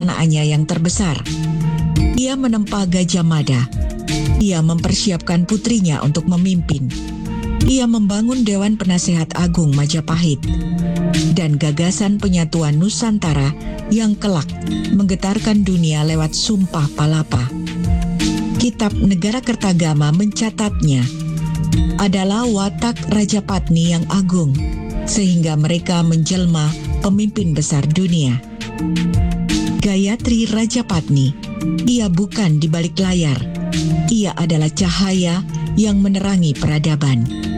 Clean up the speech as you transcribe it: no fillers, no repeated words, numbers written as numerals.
perencanaannya yang terbesar. Ia menempa Gajah Mada. Ia mempersiapkan putrinya untuk memimpin. Ia membangun Dewan Penasehat Agung Majapahit dan gagasan penyatuan Nusantara yang kelak menggetarkan dunia lewat Sumpah Palapa. Kitab Negara Kertagama mencatatnya adalah watak Rajapatni yang agung, sehingga mereka menjelma pemimpin besar dunia. Gayatri Rajapatni, ia bukan di balik layar. Ia adalah cahaya yang menerangi peradaban.